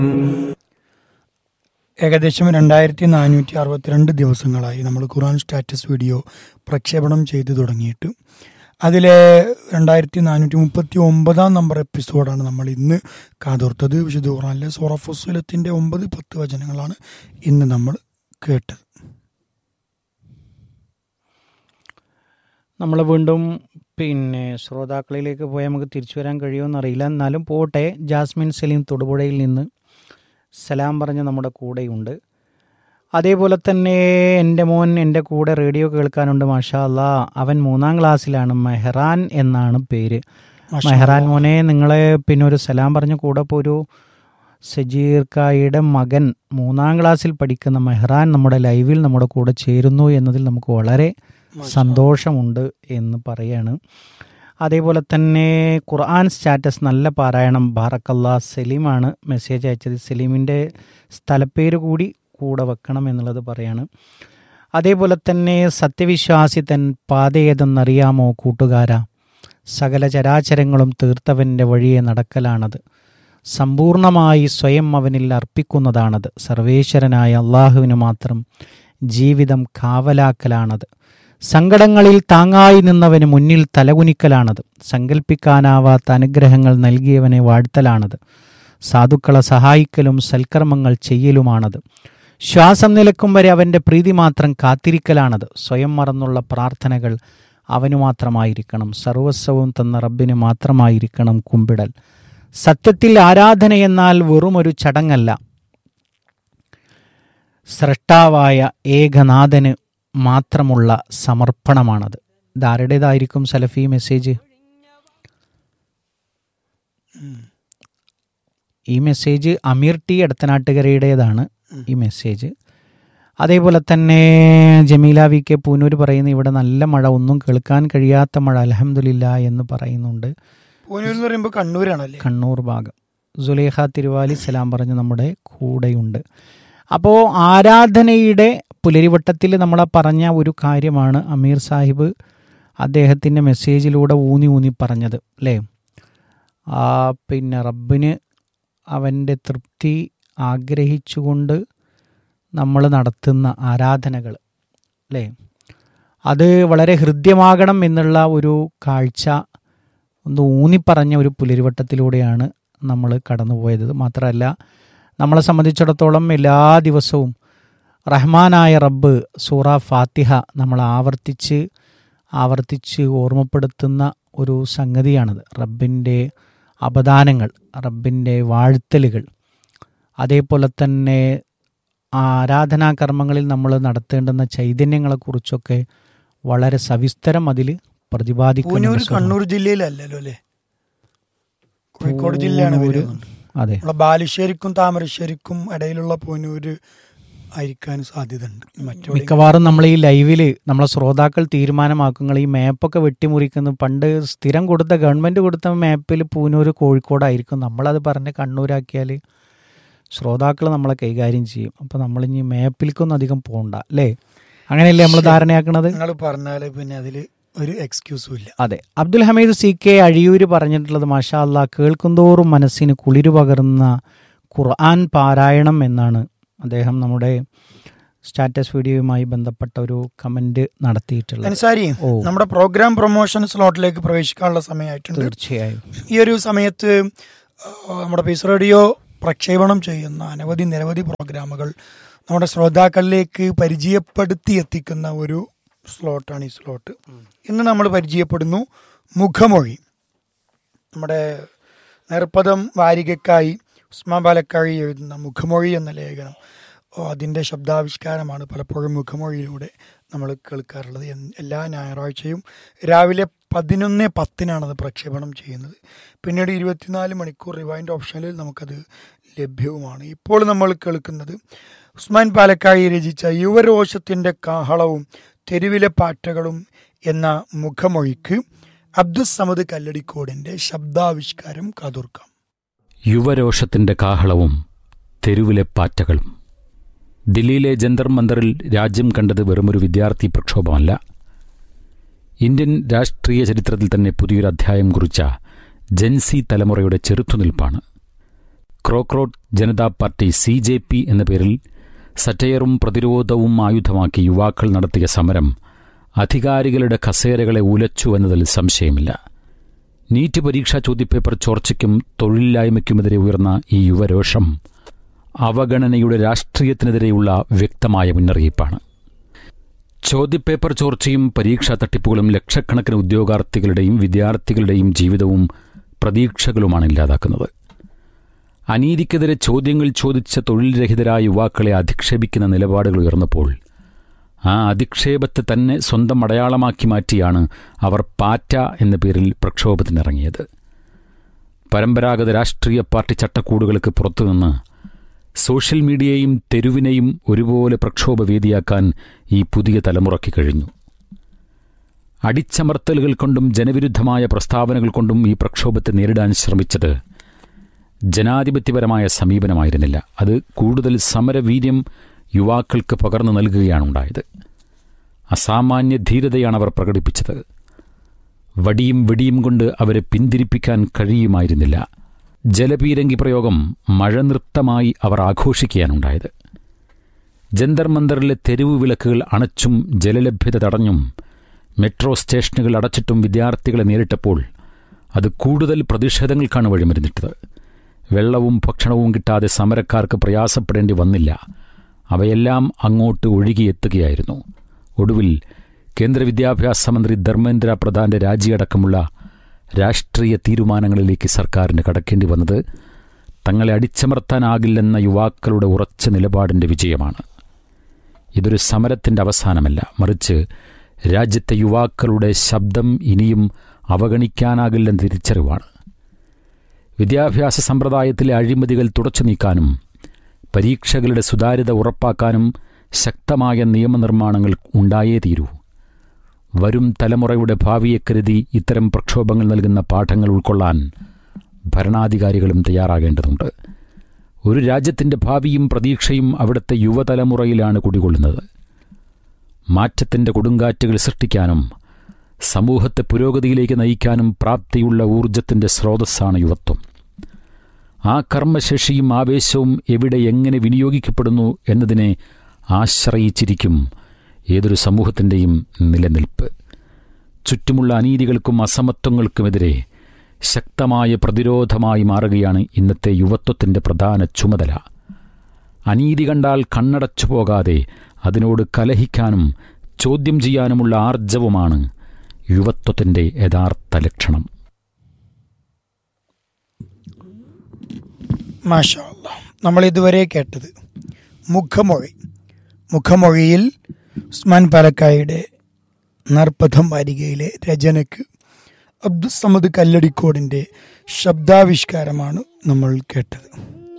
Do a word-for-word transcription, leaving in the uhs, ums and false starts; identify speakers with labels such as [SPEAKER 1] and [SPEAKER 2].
[SPEAKER 1] ഏകദേശം രണ്ടായിരത്തി നാനൂറ്റി അറുപത്തിരണ്ട് ദിവസങ്ങളായി നമ്മൾ ഖുർആൻ സ്റ്റാറ്റസ് വീഡിയോ പ്രക്ഷേപണം ചെയ്തു തുടങ്ങിയിട്ട്. അതിലെ രണ്ടായിരത്തി നാനൂറ്റി മുപ്പത്തി ഒമ്പതാം നമ്പർ എപ്പിസോഡാണ് നമ്മൾ ഇന്ന് കാതോർത്തത്. വിശുദ്ധ ഖുർആനിലെ സൂറ ഫുസ്സിലത്തിൻ്റെ ഒമ്പത് പത്ത് വചനങ്ങളാണ് ഇന്ന് നമ്മൾ കേട്ടത്.
[SPEAKER 2] നമ്മൾ വീണ്ടും പിന്നെ ശ്രോതാക്കളിലേക്ക് പോയാൽ നമുക്ക് തിരിച്ചു വരാൻ കഴിയുമെന്നറിയില്ല. എന്നാലും പോട്ടെ. ജാസ്മിൻ സലീം തൊടുപുഴയിൽ നിന്ന് സലാം പറഞ്ഞ് നമ്മുടെ കൂടെയുണ്ട്. അതേപോലെ തന്നെ എൻ്റെ മോൻ എൻ്റെ കൂടെ റേഡിയോ കേൾക്കാനുണ്ട്. മാഷാ അല്ലാ, അവൻ മൂന്നാം ക്ലാസ്സിലാണ്. മെഹ്റാൻ എന്നാണ് പേര്. മെഹ്റാൻ മോനെ, നിങ്ങളെ പിന്നെ ഒരു സലാം പറഞ്ഞ കൂടെ ഇപ്പോൾ ഒരു സജീർക്കായുടെ മകൻ മൂന്നാം ക്ലാസ്സിൽ പഠിക്കുന്ന മെഹ്റാൻ നമ്മുടെ ലൈവിൽ നമ്മുടെ കൂടെ ചേരുന്നു എന്നതിൽ നമുക്ക് വളരെ സന്തോഷമുണ്ട് എന്ന് പറയാണ്. അതേപോലെ തന്നെ ഖുർആൻ സ്റ്റാറ്റസ് നല്ല പാരായണം ബാറക്കല്ലാ. സലീമാണ് മെസ്സേജ് അയച്ചത്. സലീമിൻ്റെ സ്ഥലപ്പേര് കൂടി കൂടെ വെക്കണം എന്നുള്ളത് പറയാണ്. അതേപോലെ തന്നെ സത്യവിശ്വാസി തൻ പാതയേതെന്നറിയാമോ കൂട്ടുകാരാ, സകല ചരാചരങ്ങളും തീർത്തവൻ്റെ വഴിയെ നടക്കലാണത്, സമ്പൂർണമായി സ്വയം അവനിൽ അർപ്പിക്കുന്നതാണത്, സർവേശ്വരനായ അള്ളാഹുവിന് മാത്രം ജീവിതം കാവലാക്കലാണത്, സങ്കടങ്ങളിൽ താങ്ങായി നിന്നവന് മുന്നിൽ തലകുനിക്കലാണത്, സങ്കല്പിക്കാനാവാത്ത അനുഗ്രഹങ്ങൾ നൽകിയവനെ വാഴ്ത്തലാണത്, സാധുക്കളെ സഹായിക്കലും സൽക്കർമ്മങ്ങൾ ചെയ്യലുമാണത്, ശ്വാസം നിലക്കും വരെ അവൻ്റെ പ്രീതി മാത്രം കാത്തിരിക്കലാണത്, സ്വയം മറന്നുള്ള പ്രാർത്ഥനകൾ അവനു മാത്രമായിരിക്കണം, സർവസ്വവും തന്ന റബ്ബിന് മാത്രമായിരിക്കണം കുമ്പിടൽ. സത്യത്തിൽ ആരാധനയെന്നാൽ വെറുമൊരു ചടങ്ങല്ല, സ്രഷ്ടാവായ ഏകനാഥന് മാത്രമുള്ള സമർപ്പണമാണത്. ഇതാരുടേതായിരിക്കും സലഫി മെസ്സേജ്? ഈ മെസ്സേജ് അമീർ ടി എടത്തനാട്ടുകരയുടേതാണ് ഈ മെസ്സേജ്. അതേപോലെ തന്നെ ജമീല വി കെ പൂനൂർ പറയുന്നു, ഇവിടെ നല്ല മഴ, ഒന്നും കേൾക്കാൻ കഴിയാത്ത മഴ, അൽഹംദുലില്ലാ എന്ന് പറയുന്നുണ്ട്.
[SPEAKER 1] പൂനൂർ എന്ന് പറയുമ്പോൾ കണ്ണൂരാണല്ലേ?
[SPEAKER 2] കണ്ണൂർ ഭാഗം. സുലേഖ തിരുവാലി സലാം പറഞ്ഞ് നമ്മുടെ കൂടെയുണ്ട്. അപ്പോൾ ആരാധനയുടെ പുലരിവട്ടത്തിൽ നമ്മളെ പറഞ്ഞ ഒരു കാര്യമാണ് അമീർ സാഹിബ് അദ്ദേഹത്തിൻ്റെ മെസ്സേജിലൂടെ ഊന്നി ഊന്നി പറഞ്ഞത് അല്ലേ? ആ പിന്നെ റബ്ബിന് അവൻ്റെ തൃപ്തി ആഗ്രഹിച്ചുകൊണ്ട് നമ്മൾ നടത്തുന്ന ആരാധനകൾ അല്ലേ, അത് വളരെ ഹൃദ്യമാകണം എന്നുള്ള ഒരു കാഴ്ച ഒന്ന് ഊന്നിപ്പറഞ്ഞ ഒരു പുലരിവട്ടത്തിലൂടെയാണ് നമ്മൾ കടന്നുപോയത്. മാത്രമല്ല, നമ്മളെ സംബന്ധിച്ചിടത്തോളം എല്ലാ ദിവസവും റഹ്മാനായ റബ്ബ് സൂറ ഫാത്തിഹ നമ്മൾ ആവർത്തിച്ച് ആവർത്തിച്ച് ഓർമ്മപ്പെടുത്തുന്ന ഒരു സംഗതിയാണത്. റബ്ബിൻ്റെ അപദാനങ്ങൾ, റബ്ബിൻ്റെ വാഴ്ത്തലുകൾ, അതേപോലെ തന്നെ ആരാധനാകർമ്മങ്ങളിൽ നമ്മൾ നടത്തേണ്ടുന്ന ചൈതന്യങ്ങളെക്കുറിച്ചൊക്കെ വളരെ സവിസ്തരം അതിൽ പ്രതിപാദിക്കുന്നു.
[SPEAKER 1] കണ്ണൂർ ജില്ലയിലല്ലല്ലോ അല്ലേ? കോഴിക്കോട് ജില്ലയാണ്.
[SPEAKER 2] അതെ,
[SPEAKER 1] ബാലുശ്ശേരിക്കും താമരശ്ശേരിക്കും ഇടയിലുള്ള പൂനൂര് ആയിരിക്കാൻ സാധ്യതയുണ്ട്.
[SPEAKER 2] മിക്കവാറും നമ്മൾ ഈ ലൈവിൽ നമ്മളെ ശ്രോതാക്കൾ തീരുമാനമാക്കുങ്ങൾ ഈ മാപ്പൊക്കെ വെട്ടിമുറിക്കുന്നു. പണ്ട് സ്ഥിരം കൊടുത്ത ഗവൺമെൻറ് കൊടുത്ത മാപ്പിൽ പൂനൂര് കോഴിക്കോടായിരിക്കും. നമ്മളത് പറഞ്ഞ് കണ്ണൂരാക്കിയാൽ ശ്രോതാക്കൾ നമ്മളെ കൈകാര്യം ചെയ്യും. അപ്പോൾ നമ്മളിനി മാപ്പിലേക്കൊന്നും അധികം പോകണ്ട അല്ലേ? അങ്ങനെയല്ലേ നമ്മൾ ധാരണയാക്കണത്?
[SPEAKER 1] നിങ്ങൾ പറഞ്ഞാൽ പിന്നെ അതിൽ ഒരു എക്സ്ക്യൂസും ഇല്ല.
[SPEAKER 2] അതെ. അബ്ദുൽ ഹമീദ് സി കെ അഴിയൂര് പറഞ്ഞിട്ടുള്ളത്, മാഷാ അല്ലാ, കേൾക്കുന്തോറും മനസ്സിന് കുളിരു പകർന്ന ഖുർആൻ പാരായണം എന്നാണ് അദ്ദേഹം നമ്മുടെ സ്റ്റാറ്റസ് വീഡിയോയുമായി ബന്ധപ്പെട്ട ഒരു കമന്റ് നടത്തിയിട്ടുള്ളത്.
[SPEAKER 1] അൻസാരി, നമ്മുടെ പ്രോഗ്രാം പ്രൊമോഷൻ സ്ലോട്ടിലേക്ക് പ്രവേശിക്കാനുള്ള സമയമായിട്ടുണ്ട്.
[SPEAKER 2] തീർച്ചയായും
[SPEAKER 1] ഈ ഒരു സമയത്ത് നമ്മുടെ പീസ് റേഡിയോ പ്രക്ഷേപണം ചെയ്യുന്ന അനവധി നിരവധി പ്രോഗ്രാമുകൾ നമ്മുടെ ശ്രോതാക്കളിലേക്ക് പരിചയപ്പെടുത്തി എത്തിക്കുന്ന ഒരു സ്ലോട്ടാണ് ഈ സ്ലോട്ട്. ഇന്ന് നമ്മൾ പരിചയപ്പെടുന്നു മുഖമൊഴി. നമ്മുടെ നേർപ്പദം വാരികക്കായി ഉസ്മാൻ പാലക്കാഴി എഴുതുന്ന മുഖമൊഴി എന്ന ലേഖനം, അതിൻ്റെ ശബ്ദാവിഷ്കാരമാണ് പലപ്പോഴും മുഖമൊഴിയിലൂടെ നമ്മൾ കേൾക്കാറുള്ളത്. എല്ലാ ഞായറാഴ്ചയും രാവിലെ പതിനൊന്ന് പത്തിനാണത് പ്രക്ഷേപണം ചെയ്യുന്നത്. പിന്നീട് ഇരുപത്തിനാല് മണിക്കൂർ റിവൈൻഡ് ഓപ്ഷനിൽ നമുക്കത് ലഭ്യവുമാണ്. ഇപ്പോൾ നമ്മൾ കേൾക്കുന്നത് ഉസ്മാൻ പാലക്കാഴി രചിച്ച യുവരോഷത്തിൻ്റെ കാഹളവും തെരുവിലെ പാറ്റകളും എന്ന മുഖമൊഴിക്ക് അബ്ദുസ്സമദ് കല്ലടിക്കോടിൻ്റെ ശബ്ദാവിഷ്കാരം കാതോർക്കാം.
[SPEAKER 3] യുവരോഷത്തിൻ്റെ കാഹളവും തെരുവിലെ പാറ്റകളും. ദില്ലിയിലെ ജന്തർ മന്ദറിൽ രാജ്യം കണ്ടത് വെറുമൊരു വിദ്യാർത്ഥി പ്രക്ഷോഭമല്ല, ഇന്ത്യൻ രാഷ്ട്രീയ ചരിത്രത്തിൽ തന്നെ പുതിയൊരു അധ്യായം കുറിച്ച ജൻസി തലമുറയുടെ ചെറുത്തുനിൽപ്പാണ്. ക്രോക്രോട്ട് Janata party C J P എന്ന പേരിൽ സറ്റയറും പ്രതിരോധവും ആയുധമാക്കി യുവാക്കൾ നടത്തിയ സമരം അധികാരികളുടെ കസേരകളെ ഉലച്ചു എന്നതിൽ സംശയമില്ല. നീറ്റ് പരീക്ഷാ ചോദ്യപേപ്പർ ചോർച്ചയ്ക്കും തൊഴിലില്ലായ്മയ്ക്കുമെതിരെ ഉയർന്ന ഈ യുവരോഷം അവഗണനയുടെ രാഷ്ട്രീയത്തിനെതിരെയുള്ള വ്യക്തമായ മുന്നറിയിപ്പാണ്. ചോദ്യപേപ്പർ ചോർച്ചയും പരീക്ഷാ തട്ടിപ്പുകളും ലക്ഷക്കണക്കിന് ഉദ്യോഗാർത്ഥികളുടെയും വിദ്യാർത്ഥികളുടെയും ജീവിതവും പ്രതീക്ഷകളുമാണ് ഇല്ലാതാക്കുന്നത്. അനീതിക്കെതിരെ ചോദ്യങ്ങൾ ചോദിച്ച തൊഴിൽ രഹിതരായ യുവാക്കളെ അധിക്ഷേപിക്കുന്ന നിലപാടുകൾ ഉയർന്നപ്പോൾ ആ അധിക്ഷേപത്തെ തന്നെ സ്വന്തം അടയാളമാക്കി മാറ്റിയാണ് അവർ പാറ്റ എന്ന പേരിൽ പ്രക്ഷോഭത്തിനിറങ്ങിയത്. പരമ്പരാഗത രാഷ്ട്രീയ പാർട്ടി ചട്ടക്കൂടുകൾക്ക് പുറത്തുനിന്ന് സോഷ്യൽ മീഡിയയും തെരുവിനെയും ഒരുപോലെ പ്രക്ഷോഭവേദിയാക്കാൻ ഈ പുതിയ തലമുറയ്ക്ക് കഴിഞ്ഞു. അടിച്ചമർത്തലുകൾ കൊണ്ടും ജനവിരുദ്ധമായ പ്രസ്താവനകൾ കൊണ്ടും ഈ പ്രക്ഷോഭത്തെ നേരിടാൻ ശ്രമിച്ചത് ജനാധിപത്യപരമായ സമീപനമായിരുന്നില്ല. അത് കൂടുതൽ സമരവീര്യം യുവാക്കൾക്ക് പകർന്നു നൽകുകയാണുണ്ടായത്. അസാമാന്യ ധീരതയാണ് അവർ പ്രകടിപ്പിച്ചത്. വടിയും വെടിയും കൊണ്ട് അവരെ പിന്തിരിപ്പിക്കാൻ കഴിയുമായിരുന്നില്ല. ജലപീരങ്കി പ്രയോഗം മഴനൃത്തമായി അവർ ആഘോഷിക്കുകയാണുണ്ടായത്. ജന്തർ മന്ദറിലെ തെരുവു വിളക്കുകൾ അണച്ചും ജലലഭ്യത തടഞ്ഞും മെട്രോ സ്റ്റേഷനുകൾ അടച്ചിട്ടും വിദ്യാർത്ഥികളെ നേരിട്ടപ്പോൾ അത് കൂടുതൽ പ്രതിഷേധങ്ങൾക്കാണ് വഴിമരുന്നിട്ടത്. വെള്ളവും ഭക്ഷണവും കിട്ടാതെ സമരക്കാർക്ക് പ്രയാസപ്പെടേണ്ടി വന്നില്ല. അവയെല്ലാം അങ്ങോട്ട് ഒഴുകിയെത്തുകയായിരുന്നു. ഒടുവിൽ കേന്ദ്ര വിദ്യാഭ്യാസ മന്ത്രി ധർമ്മേന്ദ്ര പ്രധാന്റെ രാജിയടക്കമുള്ള രാഷ്ട്രീയ തീരുമാനങ്ങളിലേക്ക് സർക്കാരിന് കടക്കേണ്ടി വന്നത് തങ്ങളെ അടിച്ചമർത്താനാകില്ലെന്ന യുവാക്കളുടെ ഉറച്ച നിലപാടിൻ്റെ വിജയമാണ്. ഇതൊരു സമരത്തിൻ്റെ അവസാനമല്ല, മറിച്ച് രാജ്യത്തെ യുവാക്കളുടെ ശബ്ദം ഇനിയും അവഗണിക്കാനാകില്ലെന്ന തിരിച്ചറിവാണ്. വിദ്യാഭ്യാസ സമ്പ്രദായത്തിലെ അഴിമതികൾ തുടച്ചു നീക്കാനും പരീക്ഷകളുടെ സുതാര്യത ഉറപ്പാക്കാനും ശക്തമായ നിയമനിർമ്മാണങ്ങൾ ഉണ്ടായേ തീരൂ. വരും തലമുറയുടെ ഭാവിയെ കരുതി ഇത്തരം പ്രക്ഷോഭങ്ങൾ നൽകുന്ന പാഠങ്ങൾ ഉൾക്കൊള്ളാൻ ഭരണാധികാരികളും തയ്യാറാകേണ്ടതുണ്ട്. ഒരു രാജ്യത്തിൻ്റെ ഭാവിയും പ്രതീക്ഷയും അവിടുത്തെ യുവതലമുറയിലാണ് കുടികൊള്ളുന്നത്. മാറ്റത്തിൻ്റെ കൊടുങ്കാറ്റുകൾ സൃഷ്ടിക്കാനും സമൂഹത്തെ പുരോഗതിയിലേക്ക് നയിക്കാനും പ്രാപ്തിയുള്ള ഊർജത്തിൻ്റെ സ്രോതസ്സാണ് യുവത്വം. ആ കർമ്മശേഷിയും ആവേശവും എവിടെ എങ്ങനെ വിനിയോഗിക്കപ്പെടുന്നു എന്നതിനെ ആശ്രയിച്ചിരിക്കും ഏതൊരു സമൂഹത്തിൻ്റെയും നിലനിൽപ്പ്. ചുറ്റുമുള്ള അനീതികൾക്കും അസമത്വങ്ങൾക്കുമെതിരെ ശക്തമായ പ്രതിരോധമായി മാറുകയാണ് ഇന്നത്തെ യുവത്വത്തിൻ്റെ പ്രധാന ചുമതല. അനീതി കണ്ടാൽ കണ്ണടച്ചു പോകാതെ അതിനോട് കലഹിക്കാനും ചോദ്യം ചെയ്യാനുമുള്ള ആർജവമാണ് യുവത്വത്തിൻ്റെ യഥാർത്ഥ ലക്ഷണം.
[SPEAKER 1] മാഷാ അല്ലാ, നമ്മൾ ഇതുവരെ കേട്ടത് മുഖമൊഴി. മുഖമൊഴിയിൽ ഉസ്മാൻ പാലക്കായുടെ നർപ്പഥം വാരികയിലെ രചനയ്ക്ക് അബ്ദുസ്സമദ് കല്ലടിക്കോടിൻ്റെ ശബ്ദാവിഷ്കാരമാണ് നമ്മൾ കേട്ടത്.